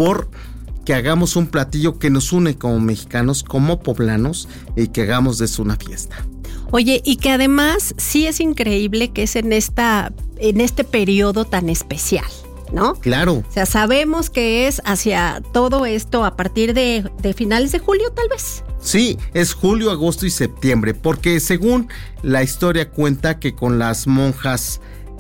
por que hagamos un platillo que nos une como mexicanos, como poblanos, y que hagamos de eso una fiesta. Oye, y que además sí es increíble que es en este periodo tan especial, ¿no? Claro. O sea, sabemos que es hacia todo esto a partir de finales de julio, tal vez. Sí, es julio, agosto y septiembre, porque según la historia cuenta que con las monjas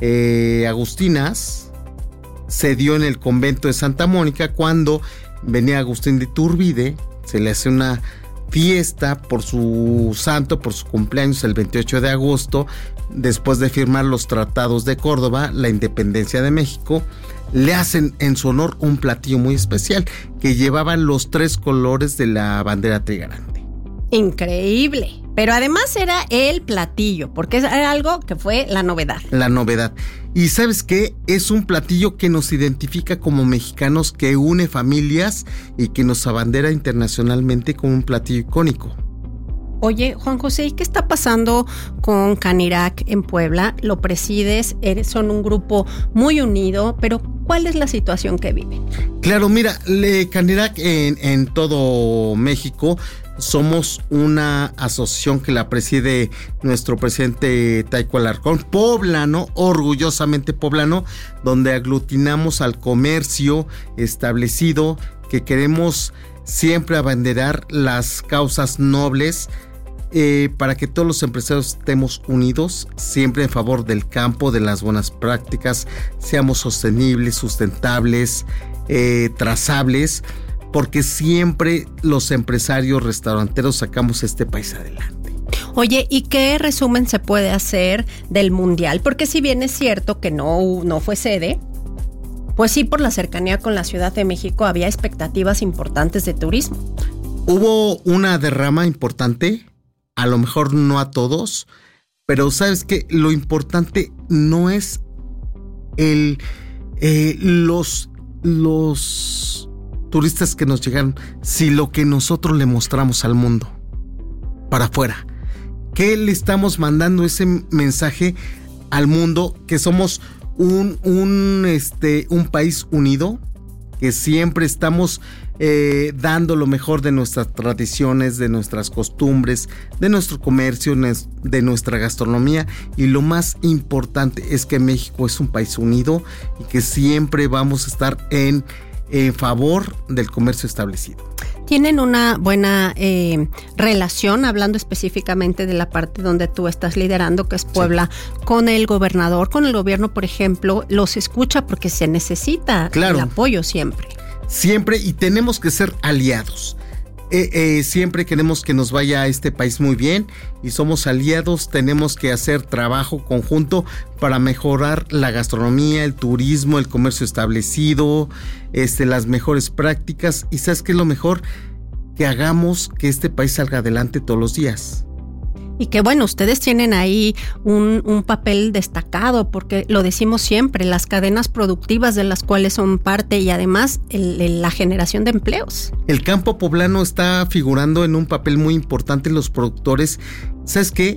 agustinas se dio en el convento de Santa Mónica cuando venía Agustín de Iturbide, se le hace una fiesta por su santo, por su cumpleaños el 28 de agosto, después de firmar los tratados de Córdoba, la independencia de México, le hacen en su honor un platillo muy especial que llevaba los 3 colores de la bandera trigarante. Increíble. Pero además era el platillo, porque era algo que fue la novedad. La novedad. Y ¿sabes qué? Es un platillo que nos identifica como mexicanos, que une familias y que nos abandera internacionalmente como un platillo icónico. Oye, Juan José, ¿y qué está pasando con Canirac en Puebla? Lo presides, son un grupo muy unido, pero ¿cuál es la situación que viven? Claro, mira, Canirac en todo México somos una asociación que la preside nuestro presidente Taico Alarcón, poblano, orgullosamente poblano, donde aglutinamos al comercio establecido, que queremos siempre abanderar las causas nobles, para que todos los empresarios estemos unidos, siempre en favor del campo, de las buenas prácticas, seamos sostenibles, sustentables, trazables, porque siempre los empresarios restauranteros sacamos este país adelante. Oye, ¿y qué resumen se puede hacer del Mundial? Porque si bien es cierto que no fue sede, pues sí, por la cercanía con la Ciudad de México había expectativas importantes de turismo. Hubo una derrama importante, a lo mejor no a todos, pero ¿sabes qué? Lo importante no es los turistas que nos llegaron, sino lo que nosotros le mostramos al mundo, para afuera. ¿Qué le estamos mandando ese mensaje al mundo? Que somos un país unido, que siempre estamos dando lo mejor de nuestras tradiciones, de nuestras costumbres, de nuestro comercio, de nuestra gastronomía, y lo más importante es que México es un país unido y que siempre vamos a estar en favor del comercio establecido. ¿Tienen una buena relación, hablando específicamente de la parte donde tú estás liderando, que es Puebla, sí, con el gobernador, con el gobierno, por ejemplo? ¿Los escucha? Porque se necesita, claro, el apoyo siempre. Siempre, y tenemos que ser aliados. Siempre queremos que nos vaya a este país muy bien y somos aliados, tenemos que hacer trabajo conjunto para mejorar la gastronomía, el turismo, el comercio establecido, las mejores prácticas, y ¿sabes qué es lo mejor? Que hagamos que este país salga adelante todos los días. Y que bueno, ustedes tienen ahí un papel destacado, porque lo decimos siempre, las cadenas productivas de las cuales son parte, y además la generación de empleos. El campo poblano está figurando en un papel muy importante. Los productores, ¿sabes qué?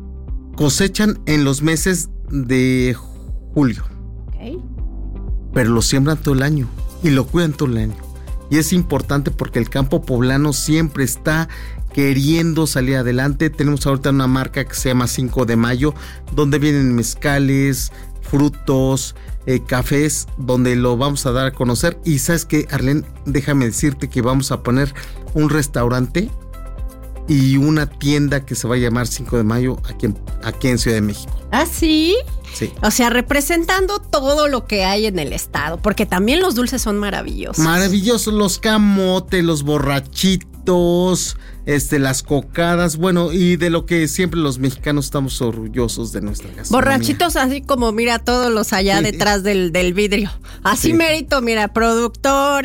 Cosechan en los meses de julio. Okay. Pero lo siembran todo el año y lo cuidan todo el año. Y es importante porque el campo poblano siempre está queriendo salir adelante. Tenemos ahorita una marca que se llama 5 de Mayo, donde vienen mezcales, frutos, cafés, donde lo vamos a dar a conocer. Y ¿sabes qué, Arlene? Déjame decirte que vamos a poner un restaurante y una tienda que se va a llamar 5 de Mayo aquí en Ciudad de México. ¿Ah, sí? Sí. O sea, representando todo lo que hay en el estado, porque también los dulces son maravillosos. Maravillosos, los camotes, los borrachitos, las cocadas, bueno, y de lo que siempre los mexicanos estamos orgullosos de nuestra gastronomía. Borrachitos así como, mira, todos los allá, sí, detrás del vidrio. Así, sí, mérito, mira, productor,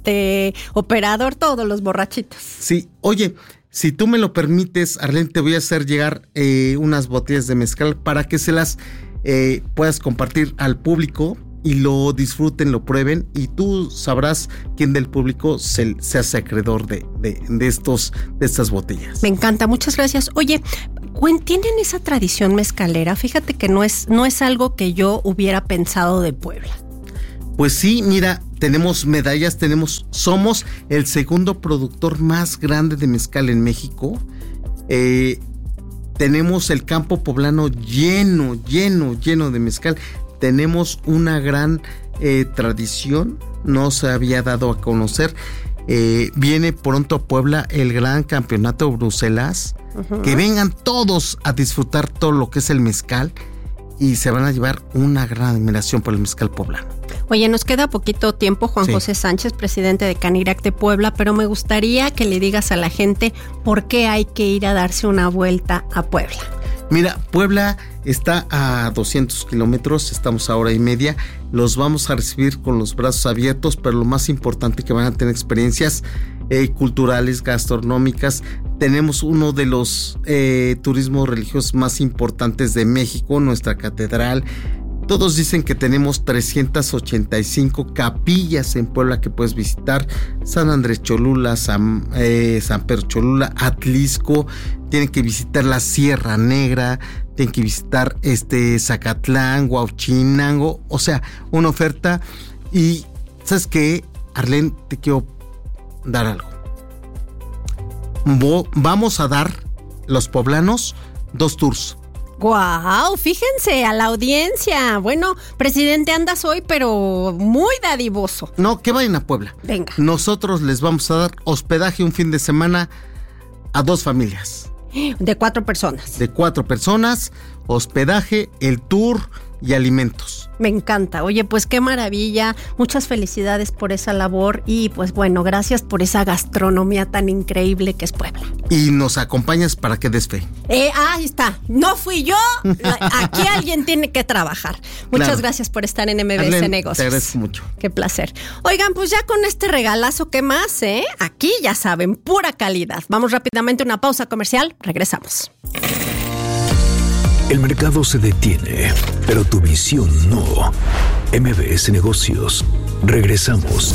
operador, todos los borrachitos. Sí, oye, si tú me lo permites, Arlene, te voy a hacer llegar unas botellas de mezcal para que se las puedas compartir al público y lo disfruten, lo prueben, y tú sabrás quién del público se hace acreedor de estas botellas. Me encanta, muchas gracias. Oye, ¿tienen esa tradición mezcalera? Fíjate que no es algo que yo hubiera pensado de Puebla. Pues sí, mira, tenemos medallas, somos el segundo productor más grande de mezcal en México. Tenemos el campo poblano lleno de mezcal. Tenemos una gran tradición, no se había dado a conocer. Viene pronto a Puebla el gran campeonato Bruselas. Uh-huh. Que vengan todos a disfrutar todo lo que es el mezcal y se van a llevar una gran admiración por el mezcal poblano. Oye, nos queda poquito tiempo, Juan José Sánchez, presidente de Canirac de Puebla, pero me gustaría que le digas a la gente por qué hay que ir a darse una vuelta a Puebla. Mira, Puebla está a 200 kilómetros, estamos a hora y media, los vamos a recibir con los brazos abiertos, pero lo más importante que van a tener experiencias culturales, gastronómicas. Tenemos uno de los turismos religiosos más importantes de México, nuestra catedral. Todos dicen que tenemos 385 capillas en Puebla que puedes visitar. San Andrés Cholula, San Pedro Cholula, Atlisco. Tienen que visitar la Sierra Negra. Tienen que visitar Zacatlán, Huauchinango. O sea, una oferta. Y ¿sabes qué, Arlene? Te quiero dar algo. Vamos a dar los poblanos 2 tours. ¡Guau! Fíjense a la audiencia. Bueno, presidente, andas hoy, pero muy dadivoso. No, que vayan a Puebla. Venga. Nosotros les vamos a dar hospedaje un fin de semana a 2 familias. De 4 personas. De 4 personas, hospedaje, el tour y alimentos. Me encanta. Oye, pues qué maravilla. Muchas felicidades por esa labor y pues bueno, gracias por esa gastronomía tan increíble que es Puebla. Y nos acompañas para que des fe. Ahí está. No fui yo. Aquí alguien tiene que trabajar. Muchas gracias por estar en MBS Arlene, Negocios. Te agradezco mucho. Qué placer. Oigan, pues ya con este regalazo, ¿qué más, Aquí ya saben, pura calidad. Vamos rápidamente a una pausa comercial. Regresamos. El mercado se detiene, pero tu visión no. MBS Negocios. Regresamos.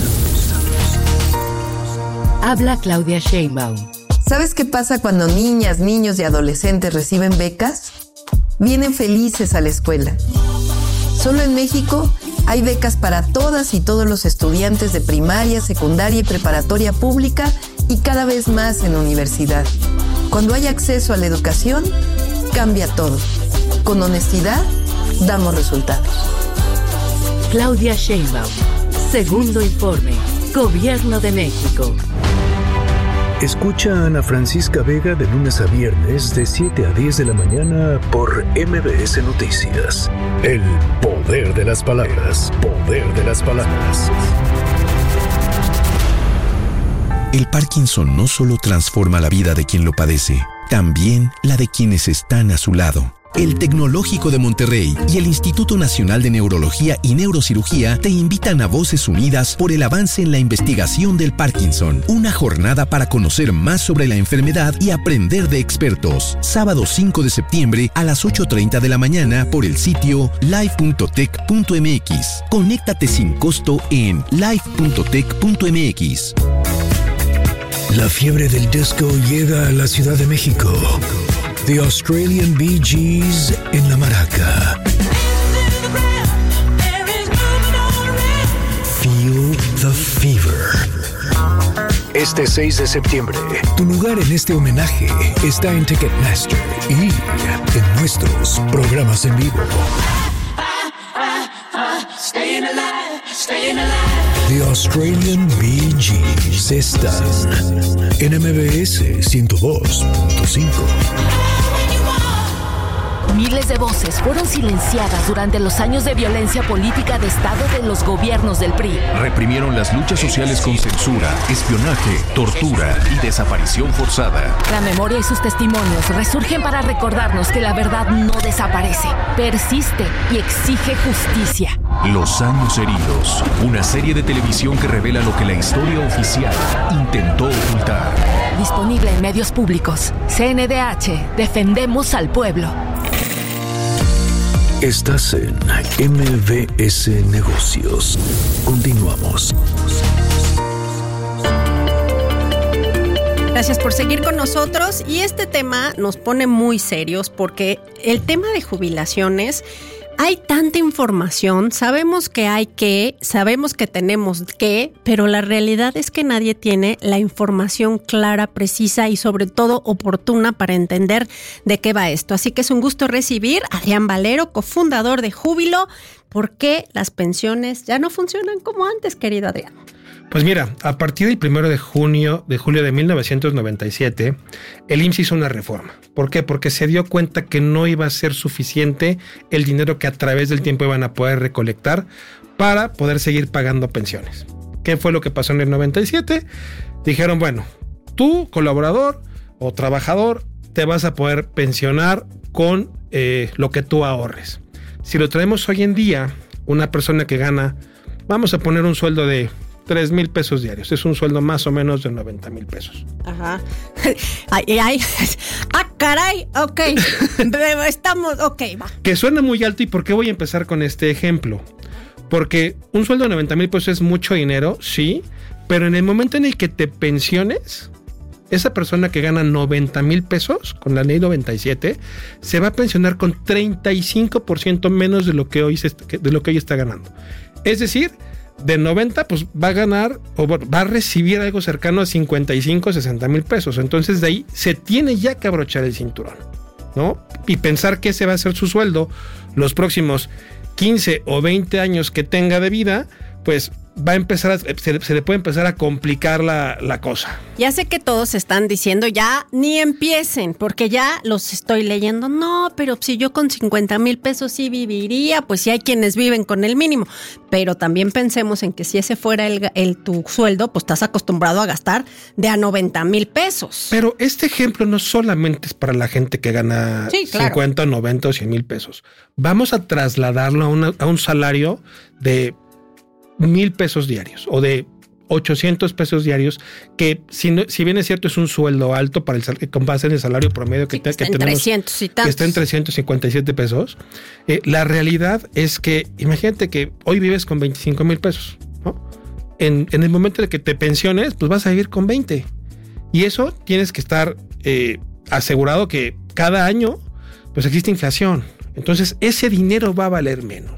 Habla Claudia Sheinbaum. ¿Sabes qué pasa cuando niñas, niños y adolescentes reciben becas? Vienen felices a la escuela. Solo en México hay becas para todas y todos los estudiantes de primaria, secundaria y preparatoria pública y cada vez más en universidad. Cuando hay acceso a la educación, cambia todo. Con honestidad, damos resultados. Claudia Sheinbaum. Segundo informe. Gobierno de México. Escucha a Ana Francisca Vega de lunes a viernes de 7 a 10 de la mañana por MBS Noticias. El poder de las palabras. Poder de las palabras. El Parkinson no solo transforma la vida de quien lo padece, también la de quienes están a su lado. El Tecnológico de Monterrey y el Instituto Nacional de Neurología y Neurocirugía te invitan a Voces Unidas por el avance en la investigación del Parkinson. Una jornada para conocer más sobre la enfermedad y aprender de expertos. Sábado 5 de septiembre a las 8:30 de la mañana por el sitio live.tech.mx. Conéctate sin costo en live.tech.mx. La fiebre del disco llega a la Ciudad de México. The Australian Bee Gees en la Maraca. Feel the fever. Este 6 de septiembre, tu lugar en este homenaje está en Ticketmaster y en nuestros programas en vivo. The Australian Bee Gees están en MBS 102.5. Miles de voces fueron silenciadas durante los años de violencia política de Estado de los gobiernos del PRI. Reprimieron las luchas sociales con censura, espionaje, tortura y desaparición forzada. La memoria y sus testimonios resurgen para recordarnos que la verdad no desaparece, persiste y exige justicia. Los años heridos, una serie de televisión que revela lo que la historia oficial intentó ocultar. Disponible en medios públicos. CNDH, defendemos al pueblo. Estás en MBS Negocios. Continuamos. Gracias por seguir con nosotros y este tema nos pone muy serios porque el tema de jubilaciones Hay tanta información, sabemos que tenemos que, pero la realidad es que nadie tiene la información clara, precisa y sobre todo oportuna para entender de qué va esto. Así que es un gusto recibir a Adrián Valero, cofundador de Júbilo. ¿Por qué las pensiones ya no funcionan como antes, querido Adrián? Pues mira, a partir del 1 de julio de 1997, el IMSS hizo una reforma. ¿Por qué? Porque se dio cuenta que no iba a ser suficiente el dinero que a través del tiempo iban a poder recolectar para poder seguir pagando pensiones. ¿Qué fue lo que pasó en el 97? Dijeron, bueno, tú, colaborador o trabajador, te vas a poder pensionar con lo que tú ahorres. Si lo traemos hoy en día, una persona que gana, vamos a poner un sueldo de 3,000 pesos diarios. Es un sueldo más o menos de 90,000 pesos. Ajá. Ay. Ah, caray. Ok. Estamos. Ok, va. Que suena muy alto. ¿Y por qué voy a empezar con este ejemplo? Porque un sueldo de 90,000 pesos es mucho dinero, sí. Pero en el momento en el que te pensiones, esa persona que gana 90,000 pesos con la ley 97 se va a pensionar con 35% menos de lo que hoy está ganando. Es decir, de 90, pues va a ganar o va a recibir algo cercano a 55, 60 mil pesos. Entonces de ahí se tiene ya que abrochar el cinturón, ¿no? Y pensar que ese va a ser su sueldo los próximos 15 o 20 años que tenga de vida, pues va a empezar se le puede empezar a complicar la cosa. Ya sé que todos están diciendo ya ni empiecen, porque ya los estoy leyendo. No, pero si yo con 50,000 pesos sí viviría, pues sí hay quienes viven con el mínimo. Pero también pensemos en que si ese fuera tu sueldo, pues estás acostumbrado a gastar de a 90,000 pesos. Pero este ejemplo no solamente es para la gente que gana 50, 90 o 100 mil pesos. Vamos a trasladarlo a un salario de 1,000 pesos diarios o de 800 pesos diarios, que si bien es cierto es un sueldo alto con base en el salario promedio que tenemos, 300 y tantos. Que está en 357 pesos, la realidad es que imagínate que hoy vives con 25,000 pesos, ¿no? En el momento en que te pensiones, pues vas a vivir con 20. Y eso tienes que estar asegurado que cada año pues existe inflación. Entonces ese dinero va a valer menos.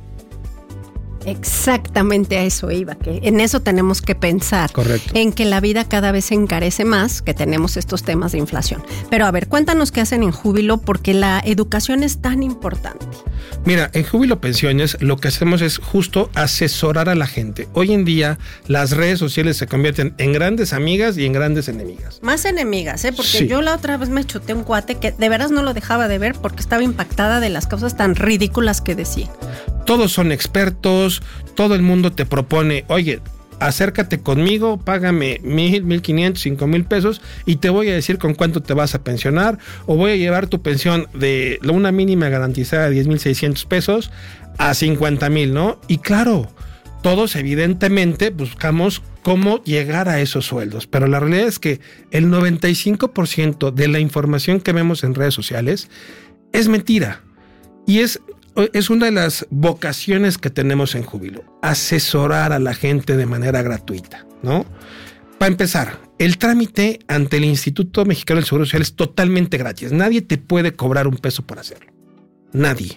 Exactamente a eso iba, que en eso tenemos que pensar. Correcto. En que la vida cada vez se encarece más, que tenemos estos temas de inflación. Pero a ver, cuéntanos qué hacen en Júbilo, porque la educación es tan importante. Mira, en Júbilo Pensiones lo que hacemos es justo asesorar a la gente. Hoy en día las redes sociales se convierten en grandes amigas y en grandes enemigas. Más enemigas, porque sí. Yo la otra vez me chuté un cuate que de veras no lo dejaba de ver porque estaba impactada de las cosas tan ridículas que decía. Todos son expertos, todo el mundo te propone, oye, acércate conmigo, págame 1,000, 1,500, 5,000 pesos y te voy a decir con cuánto te vas a pensionar, o voy a llevar tu pensión de una mínima garantizada de 10,600 pesos a 50,000, ¿no? Y claro, todos evidentemente buscamos cómo llegar a esos sueldos, pero la realidad es que el 95% de la información que vemos en redes sociales es mentira. Y es una de las vocaciones que tenemos en Júbilo, asesorar a la gente de manera gratuita, ¿no? Para empezar, el trámite ante el Instituto Mexicano del Seguro Social es totalmente gratis. Nadie te puede cobrar un peso por hacerlo. Nadie.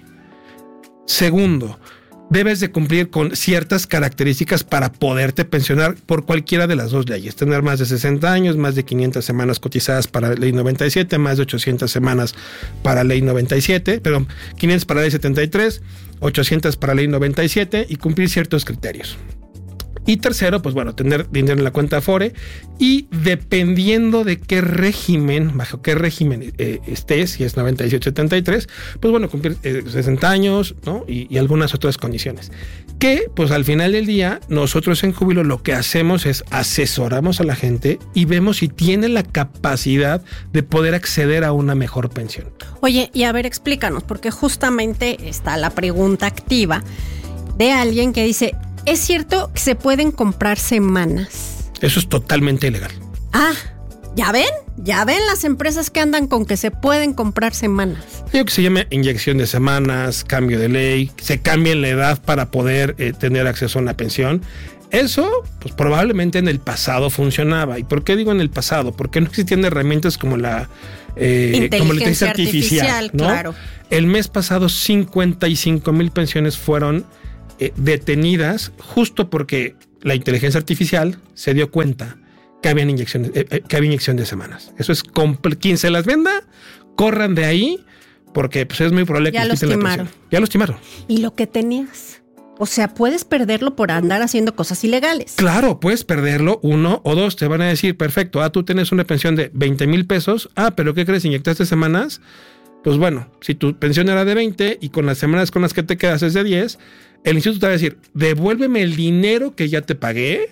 Segundo, debes de cumplir con ciertas características para poderte pensionar por cualquiera de las dos leyes. Tener más de 60 años, más de 500 semanas cotizadas para la ley 97, más de 800 semanas para ley 97, 500 para ley 73, 800 para ley 97 y cumplir ciertos criterios. Y tercero, pues bueno, tener dinero en la cuenta Afore y dependiendo de qué régimen, bajo qué régimen estés, si es 97, 73, pues bueno, cumplir 60 años, ¿no? Y algunas otras condiciones. Que, pues al final del día, nosotros en Júbilo lo que hacemos es asesoramos a la gente y vemos si tiene la capacidad de poder acceder a una mejor pensión. Oye, y a ver, explícanos, porque justamente está la pregunta activa de alguien que dice, ¿es cierto que se pueden comprar semanas? Eso es totalmente ilegal. Ah, ¿ya ven? Ya ven las empresas que andan con que se pueden comprar semanas. Hay algo que se llama inyección de semanas, cambio de ley, se cambia la edad para poder tener acceso a una pensión. Eso, pues probablemente en el pasado funcionaba. ¿Y por qué digo en el pasado? Porque no existían herramientas como la inteligencia artificial, ¿no? Claro. El mes pasado 55,000 pensiones fueron detenidas justo porque la inteligencia artificial se dio cuenta que había inyección de semanas. Eso es quien se las venda, corran de ahí, porque pues es muy probable que les quiten la pensión. Ya los timaron. ¿Y lo que tenías? O sea, puedes perderlo por andar haciendo cosas ilegales. Claro, puedes perderlo, 1 o 2. Te van a decir, perfecto, tú tienes una pensión de 20,000 pesos. Pero ¿qué crees? ¿Inyectaste semanas? Pues bueno, si tu pensión era de 20 y con las semanas con las que te quedas es de 10, el instituto te va a decir, devuélveme el dinero que ya te pagué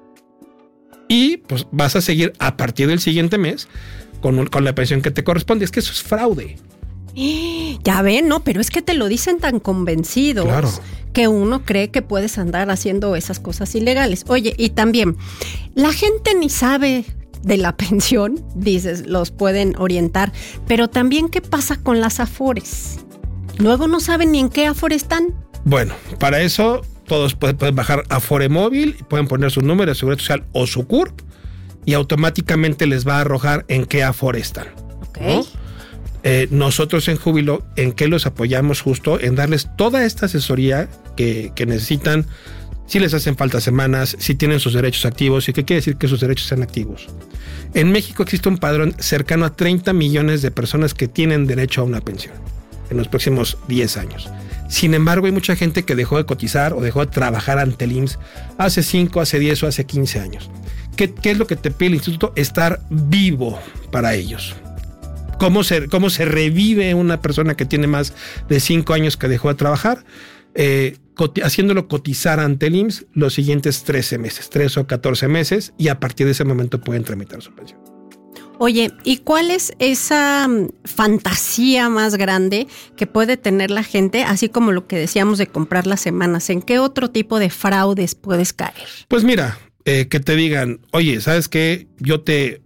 y pues vas a seguir a partir del siguiente mes con la pensión que te corresponde. Es que eso es fraude. Ya ven, no, pero es que te lo dicen tan convencidos, claro, que uno cree que puedes andar haciendo esas cosas ilegales. Oye, y también, la gente ni sabe de la pensión, dices, los pueden orientar, pero también ¿qué pasa con las afores? Luego no saben ni en qué afore están. Bueno, para eso todos pueden bajar Afore Móvil, pueden poner su número de seguridad social o su CURP y automáticamente les va a arrojar en qué afore están. Okay. ¿No? Nosotros en Júbilo, ¿en qué los apoyamos? Justo en darles toda esta asesoría que necesitan, si les hacen falta semanas, si tienen sus derechos activos. ¿Y qué quiere decir que sus derechos sean activos? En México existe un padrón cercano a 30 millones de personas que tienen derecho a una pensión en los próximos 10 años. Sin embargo, hay mucha gente que dejó de cotizar o dejó de trabajar ante el IMSS hace 5, hace 10 o hace 15 años. ¿Qué es lo que te pide el instituto? Estar vivo para ellos. ¿Cómo se revive una persona que tiene más de 5 años que dejó de trabajar? Haciéndolo cotizar ante el IMSS los siguientes 13 meses, 3 o 14 meses, y a partir de ese momento pueden tramitar su pensión. Oye, ¿y cuál es esa fantasía más grande que puede tener la gente, así como lo que decíamos de comprar las semanas? ¿En qué otro tipo de fraudes puedes caer? Pues mira, que te digan, oye, ¿sabes qué? Yo te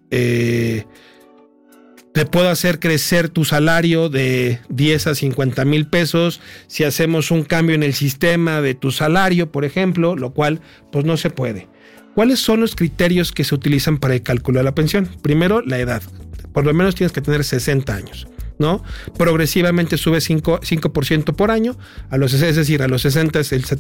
puedo hacer crecer tu salario de 10 a 50,000 pesos si hacemos un cambio en el sistema de tu salario, por ejemplo, lo cual pues no se puede. ¿Cuáles son los criterios que se utilizan para calcular la pensión? Primero, la edad. Por lo menos tienes que tener 60 años, ¿no? Progresivamente sube 5% por año. Es decir, a los 60 es el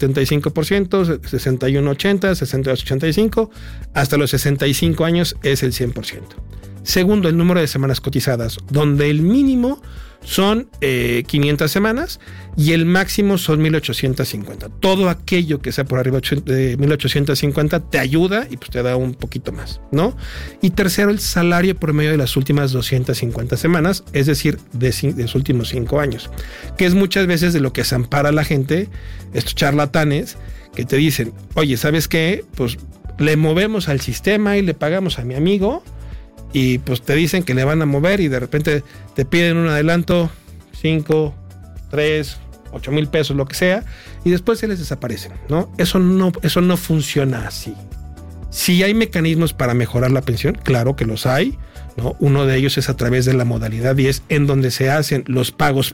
75%, 61,80, 62,85, hasta los 65 años es el 100%. Segundo, el número de semanas cotizadas, donde el mínimo son 500 semanas y el máximo son 1,850. Todo aquello que sea por arriba de 1,850 te ayuda y pues te da un poquito más, ¿no? Y tercero, el salario promedio de las últimas 250 semanas, es decir, de los últimos 5 años, que es muchas veces de lo que se ampara a la gente, estos charlatanes que te dicen, oye, ¿sabes qué? Pues le movemos al sistema y le pagamos a mi amigo. Y pues te dicen que le van a mover y de repente te piden un adelanto 5, 3, 8,000 pesos, lo que sea, y después se les desaparecen, ¿no? Eso no funciona así. Sí hay mecanismos para mejorar la pensión, claro que los hay, ¿no? Uno de ellos es a través de la modalidad 10, en donde se hacen los pagos,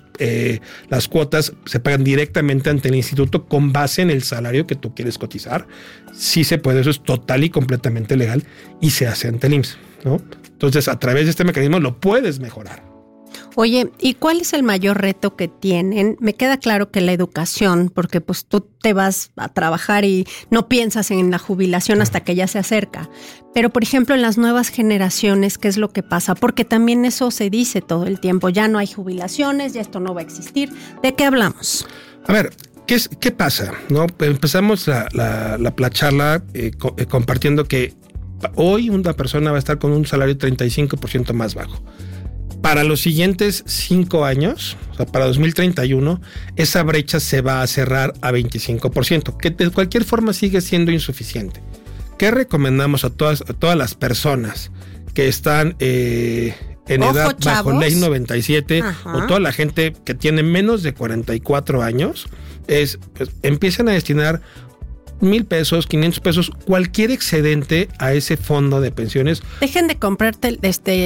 las cuotas se pagan directamente ante el instituto con base en el salario que tú quieres cotizar. Sí se puede, eso es total y completamente legal y se hace ante el IMSS, ¿no? Entonces, a través de este mecanismo lo puedes mejorar. Oye, ¿y cuál es el mayor reto que tienen? Me queda claro que la educación, porque pues tú te vas a trabajar y no piensas en la jubilación hasta que ya se acerca. Pero, por ejemplo, en las nuevas generaciones, ¿qué es lo que pasa? Porque también eso se dice todo el tiempo. Ya no hay jubilaciones, ya esto no va a existir. ¿De qué hablamos? A ver, ¿qué pasa? ¿No? Empezamos la charla compartiendo que hoy una persona va a estar con un salario 35% más bajo. Para los siguientes 5 años, o sea, para 2031, esa brecha se va a cerrar a 25%, que de cualquier forma sigue siendo insuficiente. ¿Qué recomendamos a todas las personas que están en edad bajo ley 97, o toda la gente que tiene menos de 44 años? Pues, empiecen a destinar 1,000 pesos, 500 pesos, cualquier excedente a ese fondo de pensiones. Dejen de comprarte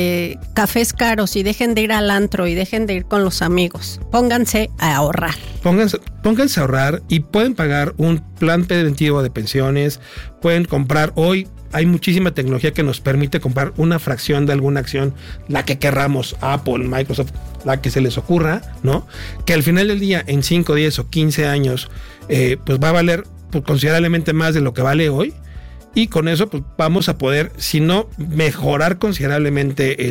cafés caros y dejen de ir al antro y dejen de ir con los amigos. Pónganse a ahorrar. Pónganse a ahorrar y pueden pagar un plan preventivo de pensiones, pueden comprar hoy. Hay muchísima tecnología que nos permite comprar una fracción de alguna acción, la que querramos, Apple, Microsoft, la que se les ocurra, ¿no? Que al final del día, en 5, 10 o 15 años, pues va a valer considerablemente más de lo que vale hoy. Y con eso pues vamos a poder, si no mejorar considerablemente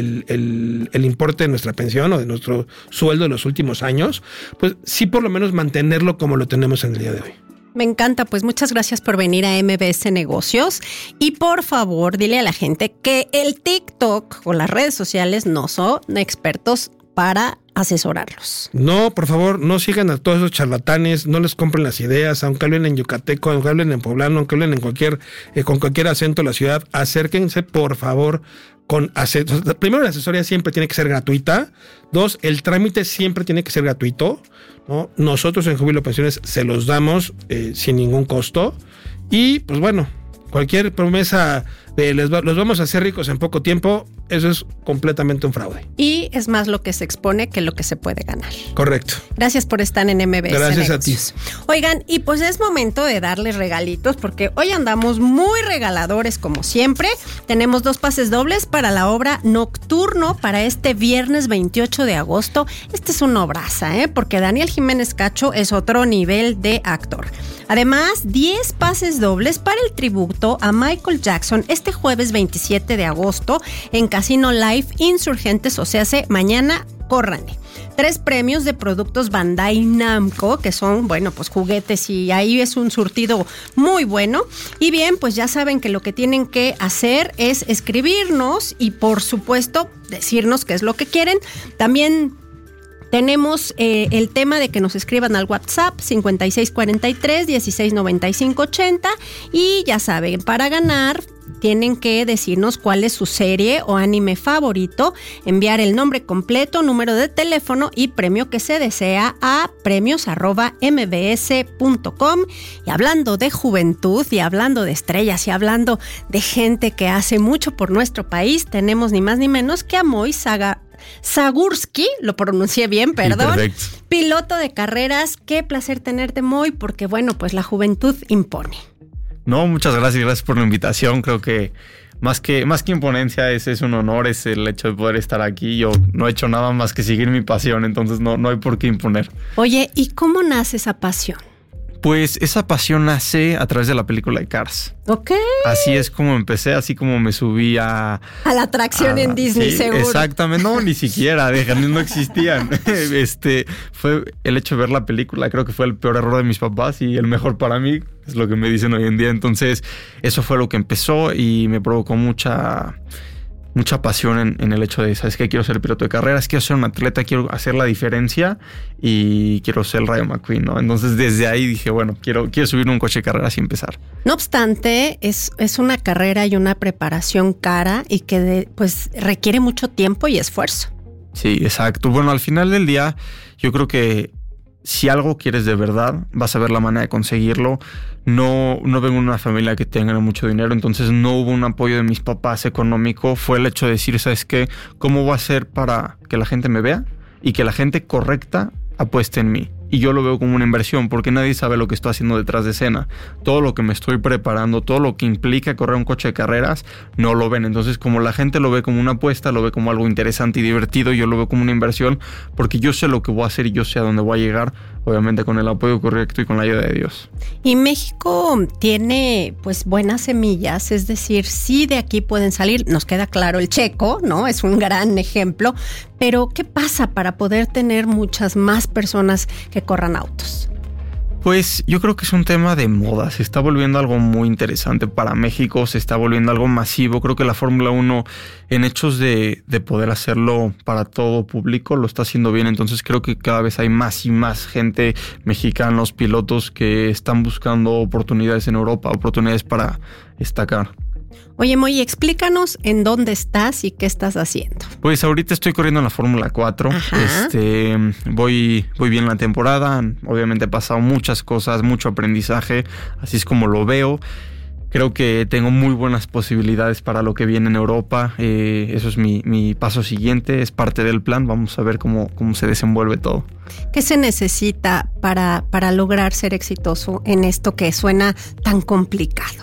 el importe de nuestra pensión o de nuestro sueldo de los últimos años, pues sí por lo menos mantenerlo como lo tenemos en el día de hoy. Me encanta, pues muchas gracias por venir a MBS Negocios y por favor dile a la gente que el TikTok o las redes sociales no son expertos para asesorarlos. No, por favor, no sigan a todos esos charlatanes, no les compren las ideas, aunque hablen en yucateco, aunque hablen en poblano, aunque hablen en con cualquier acento de la ciudad, acérquense por favor con acento. Primero, la asesoría siempre tiene que ser gratuita. 2, el trámite siempre tiene que ser gratuito, ¿no? Nosotros en Júbilo Pensiones se los damos sin ningún costo. Y pues bueno, cualquier promesa de los vamos a hacer ricos en poco tiempo, eso es completamente un fraude. Y es más lo que se expone que lo que se puede ganar. Correcto. Gracias por estar en MBS Gracias Negocios. A ti. Oigan, y pues es momento de darles regalitos porque hoy andamos muy regaladores como siempre. Tenemos 2 pases dobles para la obra Nocturno para este viernes 28 de agosto. Esta es una obraza, porque Daniel Jiménez Cacho es otro nivel de actor. Además, 10 pases dobles para el tributo a Michael Jackson este jueves 27 de agosto en Casino Live Insurgentes, o sea, mañana, córranle. 3 premios de productos Bandai Namco, que son, bueno, pues juguetes y ahí es un surtido muy bueno. Y bien, pues ya saben que lo que tienen que hacer es escribirnos y, por supuesto, decirnos qué es lo que quieren. También tenemos el tema de que nos escriban al WhatsApp 5643-169580 y ya saben, para ganar tienen que decirnos cuál es su serie o anime favorito, enviar el nombre completo, número de teléfono y premio que se desea a premios@mbs.com. Y hablando de juventud y hablando de estrellas y hablando de gente que hace mucho por nuestro país, tenemos ni más ni menos que a Moy Zagurski, lo pronuncié bien, perdón. Perfecto. Piloto de carreras, qué placer tenerte, Moy, porque bueno, pues la juventud impone. No, muchas gracias por la invitación. Creo que más que imponencia es un honor, es el hecho de poder estar aquí. Yo no he hecho nada más que seguir mi pasión, entonces no hay por qué imponer. Oye, ¿y cómo nace esa pasión? Pues esa pasión nace a través de la película de Cars. Ok. Así es como empecé, así como me subí a la atracción en Disney, sí, seguro. Exactamente, no, ni siquiera, no existían. Fue el hecho de ver la película, creo que fue el peor error de mis papás y el mejor para mí, es lo que me dicen hoy en día. Entonces, eso fue lo que empezó y me provocó mucha pasión en el hecho de, ¿sabes qué? Quiero ser piloto de carreras, quiero ser un atleta, quiero hacer la diferencia y quiero ser el Rayo McQueen, ¿no? Entonces desde ahí dije, bueno, quiero subir un coche de carreras y empezar. No obstante, es una carrera y una preparación cara y que pues requiere mucho tiempo y esfuerzo. Sí, exacto. Bueno, al final del día, yo creo que si algo quieres de verdad, vas a ver la manera de conseguirlo. No vengo de una familia que tenga mucho dinero, entonces no hubo un apoyo de mis papás económico. Fue el hecho de decir, ¿sabes qué? ¿Cómo voy a hacer para que la gente me vea y que la gente correcta apueste en mí? Y yo lo veo como una inversión porque nadie sabe lo que estoy haciendo detrás de escena. Todo lo que me estoy preparando, todo lo que implica correr un coche de carreras, no lo ven. Entonces, como la gente lo ve como una apuesta, lo ve como algo interesante y divertido, yo lo veo como una inversión porque yo sé lo que voy a hacer y yo sé a dónde voy a llegar, obviamente con el apoyo correcto y con la ayuda de Dios. Y México tiene pues buenas semillas, es decir, sí de aquí pueden salir, nos queda claro el Checo, ¿no? Es un gran ejemplo, pero ¿qué pasa para poder tener muchas más personas que corran autos? Pues yo creo que es un tema de moda, se está volviendo algo muy interesante para México, se está volviendo algo masivo. Creo que la Fórmula 1 en hechos de poder hacerlo para todo público lo está haciendo bien, entonces creo que cada vez hay más y más gente, mexicanos, pilotos que están buscando oportunidades en Europa, oportunidades para destacar. Oye, Moy, explícanos en dónde estás y qué estás haciendo. Pues ahorita estoy corriendo en la Fórmula 4. Voy bien la temporada. Obviamente he pasado muchas cosas, mucho aprendizaje. Así es como lo veo. Creo que tengo muy buenas posibilidades para lo que viene en Europa. Eso es mi paso siguiente. Es parte del plan. Vamos a ver cómo se desenvuelve todo. ¿Qué se necesita para lograr ser exitoso en esto que suena tan complicado?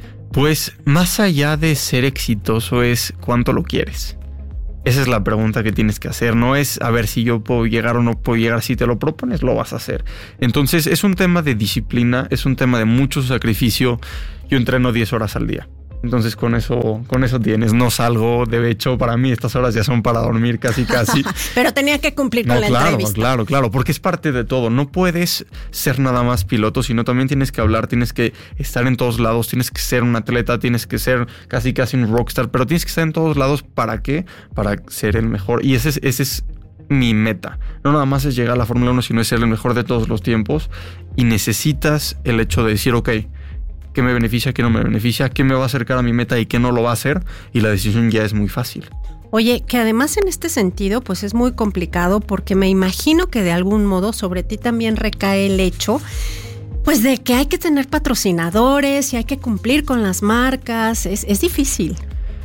Pues más allá de ser exitoso es cuánto lo quieres. Esa es la pregunta que tienes que hacer. No es a ver si yo puedo llegar o no puedo llegar. Si te lo propones, lo vas a hacer. Entonces es un tema de disciplina, es un tema de mucho sacrificio. Yo entreno 10 horas al día. Entonces con eso tienes. No salgo, de hecho, para mí estas horas ya son para dormir casi. Pero tenía que cumplir con la entrevista. Claro, porque es parte de todo. No puedes ser nada más piloto, sino también tienes que hablar, tienes que estar en todos lados, tienes que ser un atleta, tienes que ser casi un rockstar, pero tienes que estar en todos lados. ¿Para qué? Para ser el mejor. Y ese es mi meta. No nada más es llegar a la Fórmula 1, sino es ser el mejor de todos los tiempos. Y necesitas el hecho de decir, ok, ¿qué me beneficia, qué no me beneficia? ¿Qué me va a acercar a mi meta y qué no lo va a hacer? Y la decisión ya es muy fácil. Oye, que además en este sentido pues es muy complicado porque me imagino que de algún modo sobre ti también recae el hecho pues de que hay que tener patrocinadores y hay que cumplir con las marcas. Es difícil.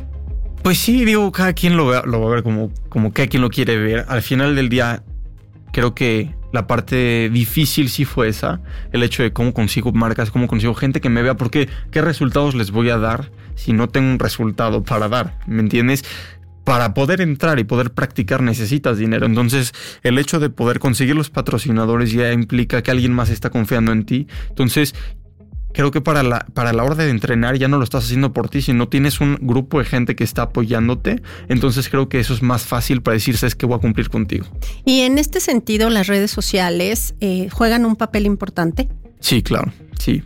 Pues sí, digo, cada quien lo va a ver como cada quien lo quiere ver. Al final del día creo que la parte difícil sí fue esa, el hecho de cómo consigo marcas, cómo consigo gente que me vea, porque qué resultados les voy a dar si no tengo un resultado para dar, ¿me entiendes? Para poder entrar y poder practicar necesitas dinero. Entonces el hecho de poder conseguir los patrocinadores ya implica que alguien más está confiando en ti. Entonces creo que para la hora de entrenar ya no lo estás haciendo por ti, sino tienes un grupo de gente que está apoyándote. Entonces creo que eso es más fácil para decir, sabes que voy a cumplir contigo. Y en este sentido, las redes sociales juegan un papel importante. Sí, claro, sí.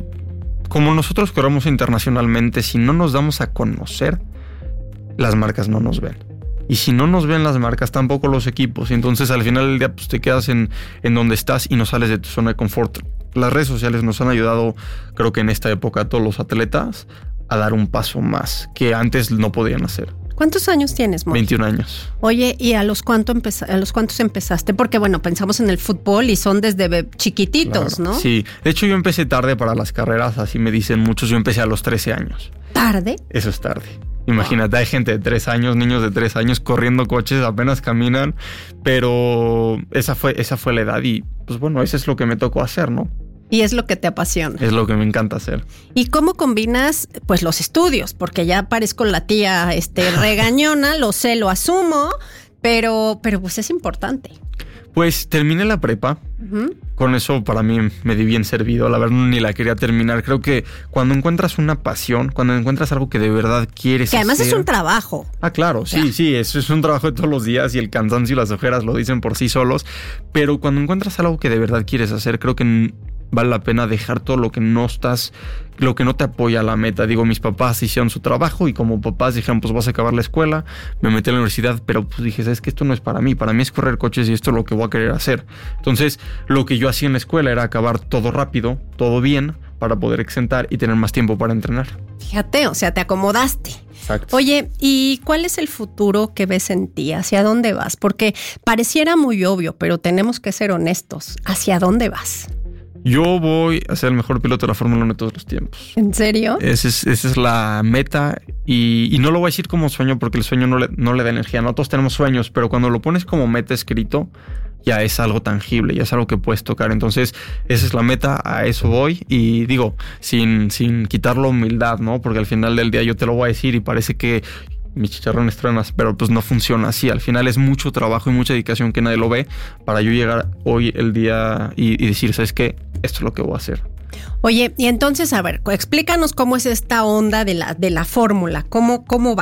Como nosotros corremos internacionalmente, si no nos damos a conocer, las marcas no nos ven. Y si no nos ven las marcas, tampoco los equipos. Y entonces al final del día pues, te quedas en donde estás y no sales de tu zona de confort. Las redes sociales nos han ayudado, creo que en esta época, a todos los atletas a dar un paso más que antes no podían hacer. ¿Cuántos años tienes, Moy? 21 años. Oye, ¿y a los cuántos empezaste? Porque bueno, pensamos en el fútbol y son desde chiquititos, claro, ¿no? Sí, de hecho yo empecé tarde para las carreras, así me dicen muchos. Yo empecé a los 13 años. ¿Tarde? Eso es tarde. Imagínate, hay gente de 3 años, niños de 3 años corriendo coches, apenas caminan, pero esa fue la edad y pues bueno, eso es lo que me tocó hacer, ¿no? Y es lo que te apasiona. Es lo que me encanta hacer. ¿Y cómo combinas pues los estudios? Porque ya parezco la tía regañona, lo sé, lo asumo, pero pues es importante. Pues terminé la prepa. Uh-huh. Con eso para mí me di bien servido. La verdad ni la quería terminar. Creo que cuando encuentras una pasión, cuando encuentras algo que de verdad quieres hacer. Que además es un trabajo. Ah, claro, sí, eso es un trabajo de todos los días y el cansancio y las ojeras lo dicen por sí solos. Pero cuando encuentras algo que de verdad quieres hacer, creo que vale la pena dejar todo lo que no te apoya a la meta. Digo, mis papás hicieron su trabajo y como papás dijeron, pues vas a acabar la escuela, me metí a la universidad, pero pues dije, sabes que esto no es para mí es correr coches y esto es lo que voy a querer hacer. Entonces, lo que yo hacía en la escuela era acabar todo rápido, todo bien, para poder exentar y tener más tiempo para entrenar. Fíjate, o sea, te acomodaste. Exacto. Oye, ¿y cuál es el futuro que ves en ti? ¿Hacia dónde vas? Porque pareciera muy obvio, pero tenemos que ser honestos. ¿Hacia dónde vas? Yo voy a ser el mejor piloto de la Fórmula 1 de todos los tiempos. ¿En serio? Esa es la meta y no lo voy a decir como sueño porque el sueño no le da energía. No todos tenemos sueños, pero cuando lo pones como meta escrito, ya es algo tangible, ya es algo que puedes tocar. Entonces, esa es la meta, a eso voy. Y digo, sin quitar la humildad, ¿no? Porque al final del día yo te lo voy a decir y parece que mis chicharrones truenas, pero pues no funciona así. Al final es mucho trabajo y mucha dedicación que nadie lo ve para yo llegar hoy el día y decir, ¿sabes qué? Esto es lo que voy a hacer. Oye, y entonces, a ver, explícanos cómo es esta onda de la fórmula, cómo va.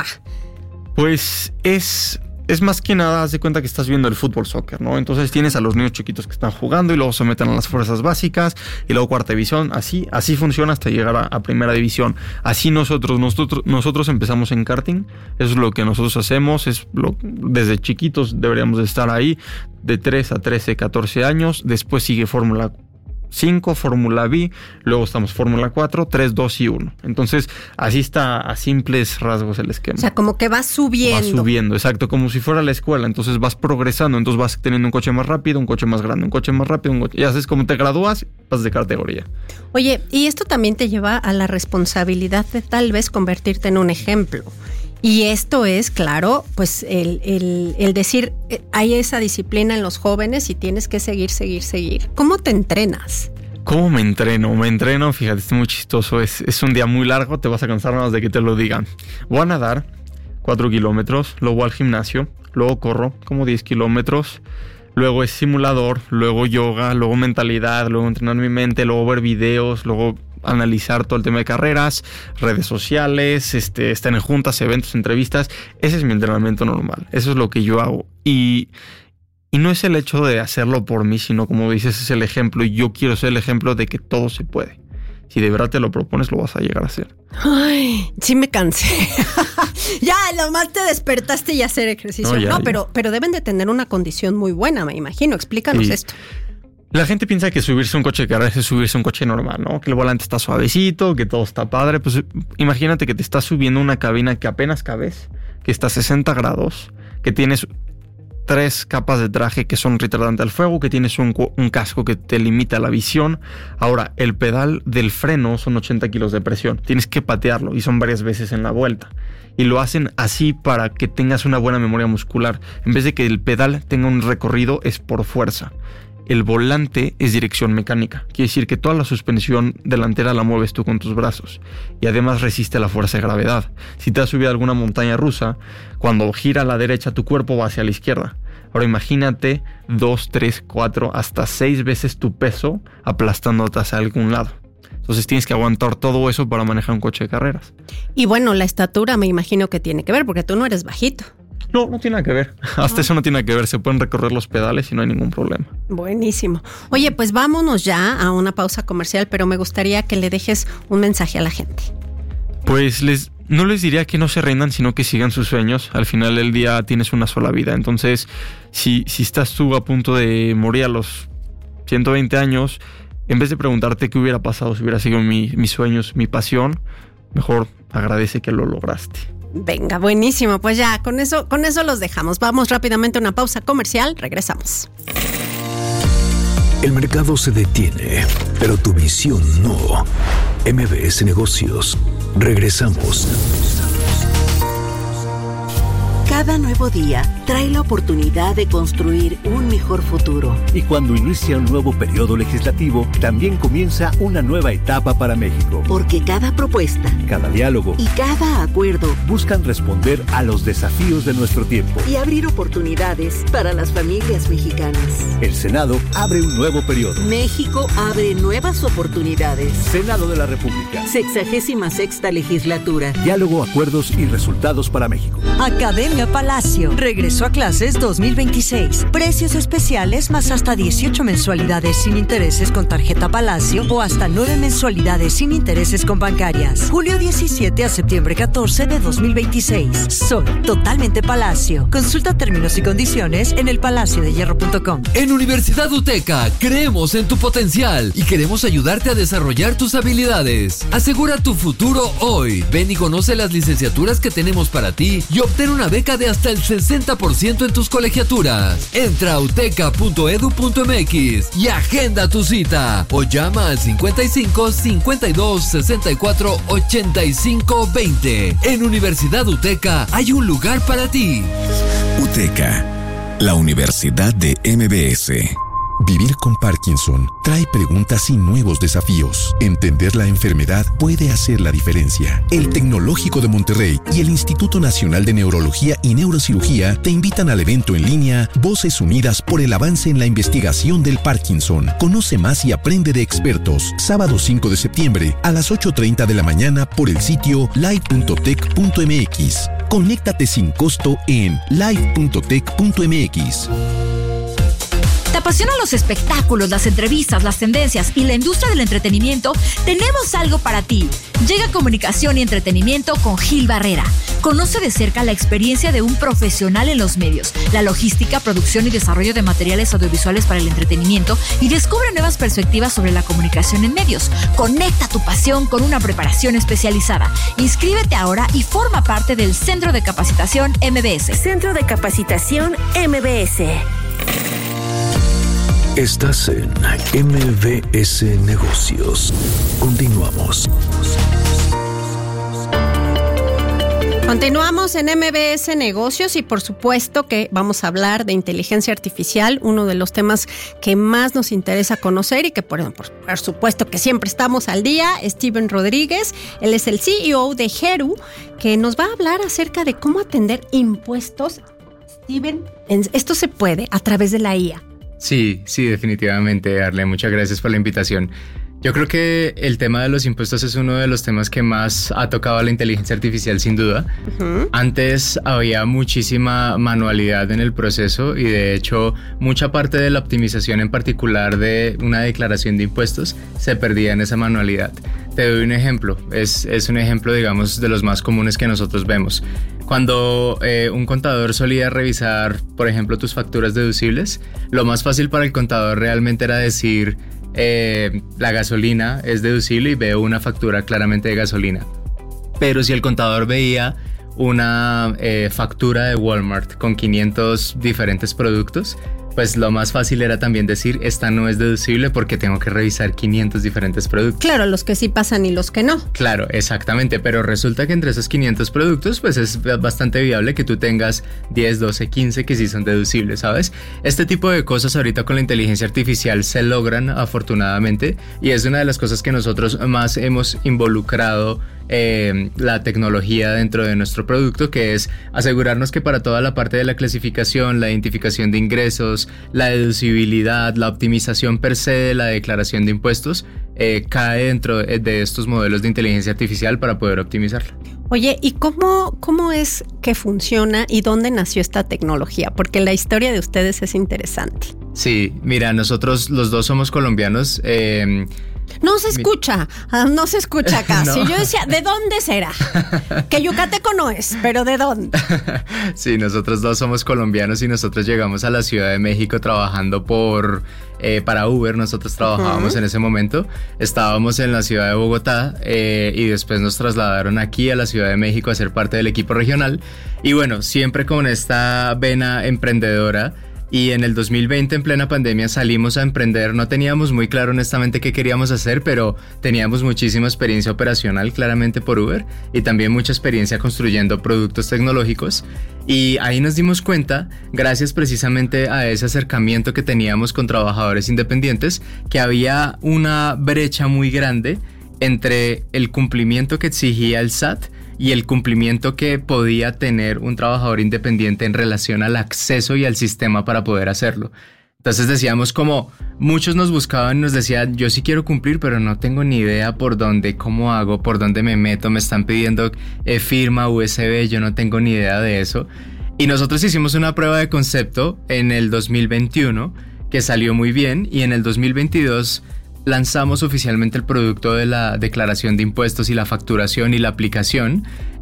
Pues es más que nada, haz de cuenta que estás viendo el fútbol soccer, ¿no? Entonces tienes a los niños chiquitos que están jugando y luego se meten a las fuerzas básicas y luego cuarta división, así funciona hasta llegar a primera división. Así nosotros empezamos en karting, eso es lo que nosotros hacemos, desde chiquitos deberíamos de estar ahí, de 3 a 13, 14 años, después sigue Fórmula 5, Fórmula B, luego estamos Fórmula 4, 3, 2 y 1. Entonces, así está a simples rasgos el esquema. O sea, como que vas subiendo. Vas subiendo, exacto, como si fuera la escuela. Entonces vas progresando, entonces vas teniendo un coche más rápido, un coche más grande, un coche más rápido, y así es como te gradúas, vas de categoría. Oye, y esto también te lleva a la responsabilidad de tal vez convertirte en un ejemplo. Y esto es, claro, pues el decir, hay esa disciplina en los jóvenes y tienes que seguir. ¿Cómo te entrenas? ¿Cómo me entreno? Fíjate, es muy chistoso. Es un día muy largo, te vas a cansar nada más de que te lo digan. Voy a nadar 4 kilómetros, luego al gimnasio, luego corro como 10 kilómetros, luego es simulador, luego yoga, luego mentalidad, luego entrenar mi mente, luego ver videos, luego analizar todo el tema de carreras, redes sociales, estar en juntas, eventos, entrevistas. Ese es mi entrenamiento normal. Eso es lo que yo hago. Y no es el hecho de hacerlo por mí, sino como dices, es el ejemplo. Y yo quiero ser el ejemplo de que todo se puede. Si de verdad te lo propones, lo vas a llegar a hacer. Ay, sí me cansé. Ya, nomás te despertaste y hacer ejercicio. No, pero deben de tener una condición muy buena, me imagino. Explícanos esto. La gente piensa que subirse a un coche de carreras es subirse a un coche normal, ¿no? Que el volante está suavecito, que todo está padre. Pues imagínate que te estás subiendo a una cabina que apenas cabes, que está a 60 grados, que tienes 3 capas de traje que son retardantes al fuego, que tienes un casco que te limita la visión. Ahora, el pedal del freno son 80 kilos de presión. Tienes que patearlo y son varias veces en la vuelta. Y lo hacen así para que tengas una buena memoria muscular. En vez de que el pedal tenga un recorrido, es por fuerza. El volante es dirección mecánica. Quiere decir que toda la suspensión delantera la mueves tú con tus brazos. Y además resiste la fuerza de gravedad. Si te has subido a alguna montaña rusa, cuando gira a la derecha tu cuerpo va hacia la izquierda. Ahora imagínate 2, 3, 4, hasta 6 veces tu peso aplastándote hacia algún lado. Entonces tienes que aguantar todo eso para manejar un coche de carreras. Y bueno, la estatura me imagino que tiene que ver, porque tú no eres bajito. No tiene nada que ver. Hasta eso no tiene nada que ver. Se pueden recorrer los pedales y no hay ningún problema. Buenísimo. Oye, pues vámonos ya a una pausa comercial, pero me gustaría que le dejes un mensaje a la gente. Pues no les diría que no se rindan, sino que sigan sus sueños. Al final del día tienes una sola vida. Entonces, si estás tú a punto de morir a los 120 años, en vez de preguntarte qué hubiera pasado si hubiera seguido mis sueños, mi pasión, mejor agradece que lo lograste. Venga, buenísimo. Pues ya, con eso los dejamos. Vamos rápidamente a una pausa comercial. Regresamos. El mercado se detiene, pero tu visión no. MBS Negocios. Regresamos. Cada nuevo día trae la oportunidad de construir un mejor futuro. Y cuando inicia un nuevo periodo legislativo, también comienza una nueva etapa para México. Porque cada propuesta, cada diálogo y cada acuerdo buscan responder a los desafíos de nuestro tiempo y abrir oportunidades para las familias mexicanas. El Senado abre un nuevo periodo. México abre nuevas oportunidades. Senado de la República. 66ª legislatura. Diálogo, acuerdos y resultados para México. Academia Palacio. Regresó a clases 2026. Precios especiales más hasta 18 mensualidades sin intereses con tarjeta Palacio o hasta 9 mensualidades sin intereses con bancarias. Julio 17 a septiembre 14 de 2026. Soy totalmente Palacio. Consulta términos y condiciones en elpalaciodehierro.com. En Universidad UTECA creemos en tu potencial y queremos ayudarte a desarrollar tus habilidades. Asegura tu futuro hoy. Ven y conoce las licenciaturas que tenemos para ti y obtén una beca de hasta el 60% en tus colegiaturas. Entra a uteca.edu.mx y agenda tu cita o llama al 55 52 64 85 20. En Universidad UTECA hay un lugar para ti. UTECA, la Universidad de MBS. Vivir con Parkinson trae preguntas y nuevos desafíos. Entender la enfermedad puede hacer la diferencia. El Tecnológico de Monterrey y el Instituto Nacional de Neurología y Neurocirugía te invitan al evento en línea Voces Unidas por el Avance en la Investigación del Parkinson. Conoce más y aprende de expertos. Sábado 5 de septiembre a las 8:30 de la mañana por el sitio live.tech.mx. Conéctate sin costo en live.tech.mx. ¿Te apasionan los espectáculos, las entrevistas, las tendencias y la industria del entretenimiento? Tenemos algo para ti. Llega Comunicación y Entretenimiento con Gil Barrera. Conoce de cerca la experiencia de un profesional en los medios, la logística, producción y desarrollo de materiales audiovisuales para el entretenimiento y descubre nuevas perspectivas sobre la comunicación en medios. Conecta tu pasión con una preparación especializada. Inscríbete ahora y forma parte del Centro de Capacitación MBS. Centro de Capacitación MBS. Estás en MBS Negocios. Continuamos. Continuamos en MBS Negocios y por supuesto que vamos a hablar de inteligencia artificial, uno de los temas que más nos interesa conocer y que por supuesto que siempre estamos al día. Steven Rodríguez, él es el CEO de Heru, que nos va a hablar acerca de cómo atender impuestos. Steven, esto se puede a través de la IA. Sí, definitivamente, Arle, muchas gracias por la invitación. Yo creo que el tema de los impuestos es uno de los temas que más ha tocado a la inteligencia artificial, sin duda. Uh-huh. Antes había muchísima manualidad en el proceso y de hecho mucha parte de la optimización, en particular de una declaración de impuestos, se perdía en esa manualidad. Te doy un ejemplo, es un ejemplo, digamos, de los más comunes que nosotros vemos. Cuando un contador solía revisar, por ejemplo, tus facturas deducibles, lo más fácil para el contador realmente era decir: la gasolina es deducible y veo una factura claramente de gasolina. Pero si el contador veía una factura de Walmart con 500 diferentes productos, pues lo más fácil era también decir: esta no es deducible porque tengo que revisar 500 diferentes productos. Claro, los que sí pasan y los que no. Claro, exactamente, pero resulta que entre esos 500 productos pues es bastante viable que tú tengas 10, 12, 15 que sí son deducibles, ¿sabes? Este tipo de cosas ahorita con la inteligencia artificial se logran afortunadamente y es una de las cosas que nosotros más hemos involucrado la tecnología dentro de nuestro producto, que es asegurarnos que para toda la parte de la clasificación, la identificación de ingresos, la deducibilidad, la optimización per se de la declaración de impuestos, cae dentro de estos modelos de inteligencia artificial para poder optimizarla. Oye, ¿y cómo es que funciona y dónde nació esta tecnología? Porque la historia de ustedes es interesante. Sí, mira, nosotros los dos somos colombianos. No se escucha acá. No. Si yo decía, ¿de dónde será? Que yucateco no es, pero ¿de dónde? Sí, nosotros dos somos colombianos y nosotros llegamos a la Ciudad de México trabajando para Uber. Nosotros trabajábamos en ese momento. Estábamos en la ciudad de Bogotá y después nos trasladaron aquí a la Ciudad de México a ser parte del equipo regional. Y bueno, siempre con esta vena emprendedora. Y en el 2020, en plena pandemia, salimos a emprender. No teníamos muy claro honestamente qué queríamos hacer, pero teníamos muchísima experiencia operacional claramente por Uber y también mucha experiencia construyendo productos tecnológicos. Y ahí nos dimos cuenta, gracias precisamente a ese acercamiento que teníamos con trabajadores independientes, que había una brecha muy grande entre el cumplimiento que exigía el SAT y el cumplimiento que podía tener un trabajador independiente en relación al acceso y al sistema para poder hacerlo. Entonces decíamos, como muchos nos buscaban y nos decían: yo sí quiero cumplir, pero no tengo ni idea por dónde, cómo hago, por dónde me meto, me están pidiendo firma USB, yo no tengo ni idea de eso. Y nosotros hicimos una prueba de concepto en el 2021 que salió muy bien, y en el 2022 lanzamos oficialmente el producto de la declaración de impuestos y la facturación y la aplicación.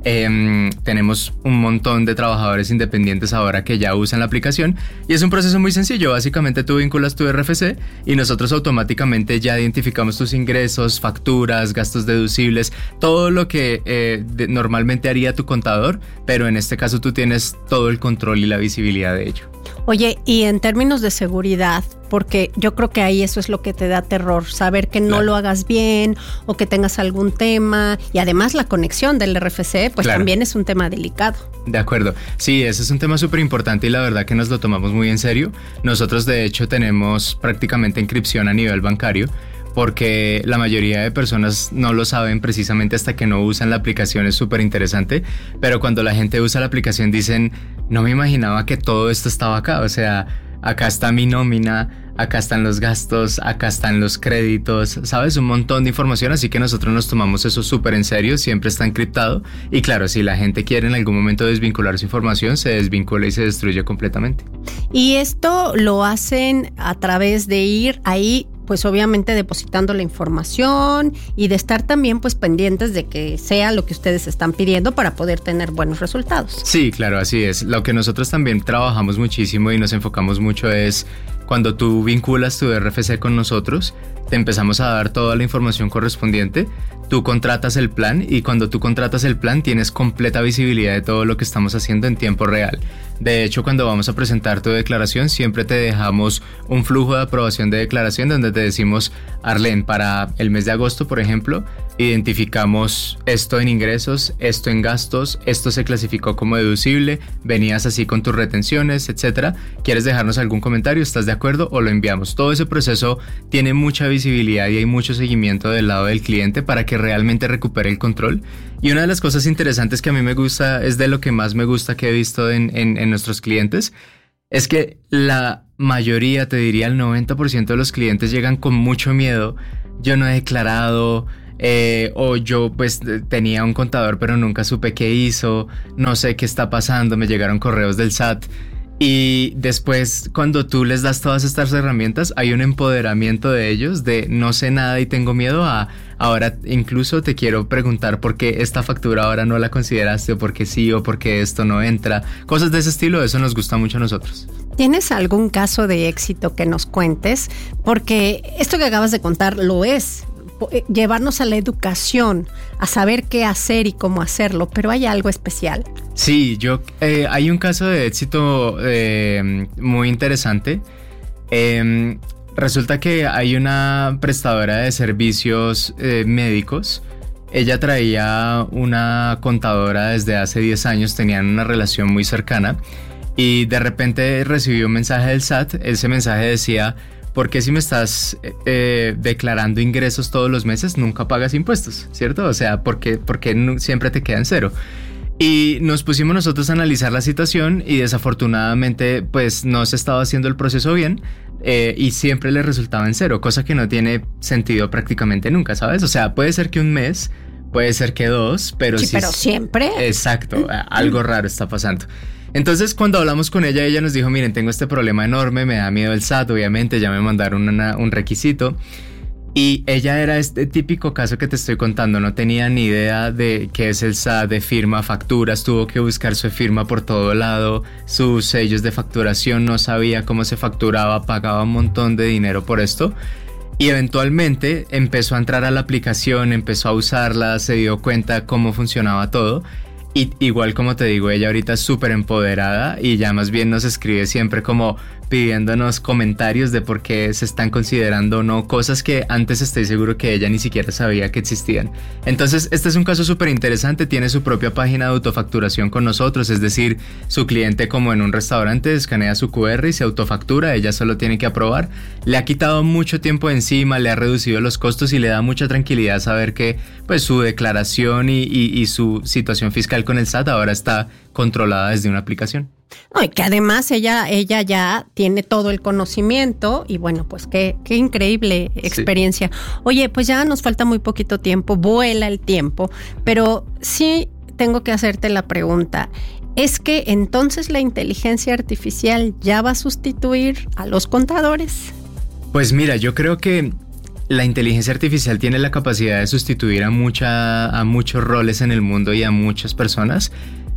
Tenemos un montón de trabajadores independientes ahora que ya usan la aplicación y es un proceso muy sencillo. Básicamente tú vinculas tu RFC y nosotros automáticamente ya identificamos tus ingresos, facturas, gastos deducibles, todo lo que normalmente haría tu contador, pero en este caso tú tienes todo el control y la visibilidad de ello. Oye, y en términos de seguridad, porque yo creo que ahí eso es lo que te da terror, saber que no lo hagas bien o que tengas algún tema, y además la conexión del RFC, pues también es un tema delicado. De acuerdo, sí, ese es un tema súper importante y la verdad que nos lo tomamos muy en serio. Nosotros de hecho tenemos prácticamente encripción a nivel bancario, porque la mayoría de personas no lo saben precisamente hasta que no usan la aplicación. Es súper interesante, pero cuando la gente usa la aplicación dicen: no me imaginaba que todo esto estaba acá, o sea, acá está mi nómina, acá están los gastos, acá están los créditos, ¿sabes? Un montón de información, así que nosotros nos tomamos eso súper en serio, siempre está encriptado y claro, si la gente quiere en algún momento desvincular su información, se desvincula y se destruye completamente. Y esto lo hacen a través de ir ahí pues obviamente depositando la información y de estar también pues pendientes de que sea lo que ustedes están pidiendo para poder tener buenos resultados. Sí, claro, así es. Lo que nosotros también trabajamos muchísimo y nos enfocamos mucho es cuando tú vinculas tu RFC con nosotros, te empezamos a dar toda la información correspondiente, tú contratas el plan y cuando tú contratas el plan tienes completa visibilidad de todo lo que estamos haciendo en tiempo real. De hecho, cuando vamos a presentar tu declaración, siempre te dejamos un flujo de aprobación de declaración donde te decimos, Arlene, para el mes de agosto, por ejemplo, identificamos esto en ingresos, esto en gastos, esto se clasificó como deducible, venías así con tus retenciones, etcétera. ¿Quieres dejarnos algún comentario? ¿Estás de acuerdo? O lo enviamos. Todo ese proceso tiene mucha visibilidad y hay mucho seguimiento del lado del cliente para que realmente recupere el control. Y una de las cosas interesantes que a mí me gusta, es de lo que más me gusta que he visto en nuestros clientes, es que la mayoría, te diría el 90% de los clientes llegan con mucho miedo. Yo no he declarado, o yo pues tenía un contador pero nunca supe qué hizo, no sé qué está pasando, me llegaron correos del SAT. Y después, cuando tú les das todas estas herramientas, hay un empoderamiento de ellos de no sé nada y tengo miedo a ahora incluso te quiero preguntar por qué esta factura ahora no la consideraste o por qué sí o por qué esto no entra. Cosas de ese estilo, eso nos gusta mucho a nosotros. ¿Tienes algún caso de éxito que nos cuentes? Porque esto que acabas de contar lo es. Llevarnos a la educación, a saber qué hacer y cómo hacerlo, pero ¿hay algo especial? Sí, hay un caso de éxito muy interesante. Resulta que hay una prestadora de servicios médicos. Ella traía una contadora desde hace 10 años, tenían una relación muy cercana y de repente recibió un mensaje del SAT. Ese mensaje decía: ¿por qué si me estás declarando ingresos todos los meses nunca pagas impuestos? ¿Cierto? O sea, ¿por qué siempre te quedan cero? Y nos pusimos nosotros a analizar la situación y desafortunadamente pues no se estaba haciendo el proceso bien y siempre le resultaba en cero, cosa que no tiene sentido prácticamente nunca, ¿sabes? O sea, puede ser que un mes, puede ser que 2, pero sí, pero siempre. Exacto, algo raro está pasando. Entonces, cuando hablamos con ella, ella nos dijo: miren, tengo este problema enorme, me da miedo el SAT, obviamente, ya me mandaron un requisito. Y ella era este típico caso que te estoy contando, no tenía ni idea de qué es el SAT, de firma, facturas, tuvo que buscar su firma por todo lado, sus sellos de facturación, no sabía cómo se facturaba, pagaba un montón de dinero por esto. Y eventualmente empezó a entrar a la aplicación, empezó a usarla, se dio cuenta cómo funcionaba todo. Y igual, como te digo, ella ahorita es súper empoderada y ya más bien nos escribe siempre como pidiéndonos comentarios de por qué se están considerando o no, cosas que antes estoy seguro que ella ni siquiera sabía que existían. Entonces, este es un caso súper interesante, tiene su propia página de autofacturación con nosotros, es decir, su cliente, como en un restaurante, escanea su QR y se autofactura, ella solo tiene que aprobar. Le ha quitado mucho tiempo encima, le ha reducido los costos y le da mucha tranquilidad saber que pues su declaración y su situación fiscal con el SAT ahora está controlada desde una aplicación. No, y que además ella ya tiene todo el conocimiento y bueno, pues qué increíble experiencia. Sí. Oye, pues ya nos falta muy poquito tiempo, vuela el tiempo, pero sí tengo que hacerte la pregunta. ¿Es que entonces la inteligencia artificial ya va a sustituir a los contadores? Pues mira, yo creo que la inteligencia artificial tiene la capacidad de sustituir a muchos roles en el mundo y a muchas personas,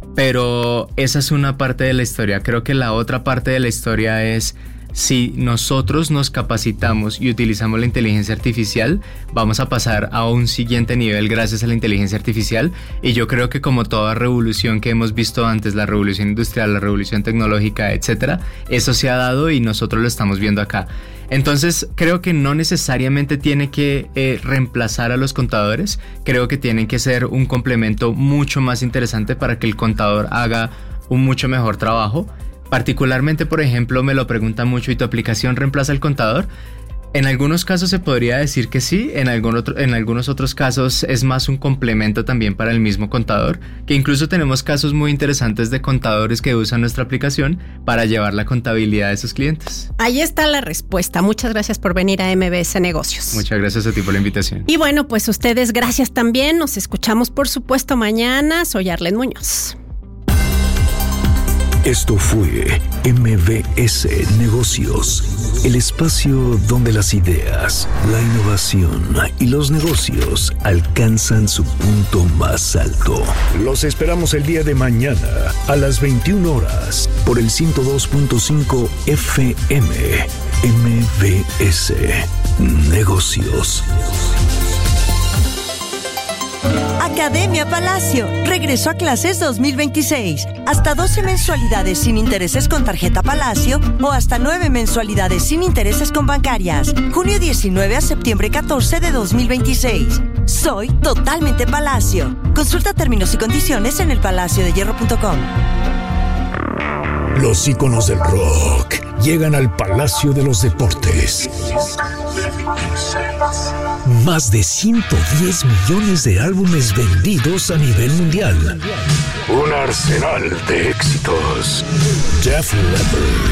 pero esa es una parte de la historia. Creo que la otra parte de la historia es: si nosotros nos capacitamos y utilizamos la inteligencia artificial, vamos a pasar a un siguiente nivel gracias a la inteligencia artificial. Y yo creo que, como toda revolución que hemos visto antes, la revolución industrial, la revolución tecnológica, etcétera, eso se ha dado y nosotros lo estamos viendo acá. Entonces, creo que no necesariamente tiene que reemplazar a los contadores. Creo que tienen que ser un complemento mucho más interesante para que el contador haga un mucho mejor trabajo. Particularmente, por ejemplo, me lo preguntan mucho: ¿y tu aplicación reemplaza al contador? En algunos casos se podría decir que sí, en algunos otros casos es más un complemento también para el mismo contador, que incluso tenemos casos muy interesantes de contadores que usan nuestra aplicación para llevar la contabilidad de sus clientes. Ahí está la respuesta. Muchas gracias por venir a MBS Negocios. Muchas gracias a ti por la invitación. Y bueno, pues ustedes, gracias también. Nos escuchamos por supuesto mañana. Soy Arlene Muñoz. Esto fue MBS Negocios, el espacio donde las ideas, la innovación y los negocios alcanzan su punto más alto. Los esperamos el día de mañana a las 21 horas por el 102.5 FM. MBS Negocios. Academia Palacio regresó a clases 2026. Hasta 12 mensualidades sin intereses con tarjeta Palacio o hasta 9 mensualidades sin intereses con bancarias. Junio 19 a septiembre 14 de 2026. Soy totalmente Palacio. Consulta términos y condiciones en elpalaciodehierro.com. Los íconos del rock llegan al Palacio de los Deportes. Más de 110 millones de álbumes vendidos a nivel mundial. Un arsenal de éxitos. Def Leppard,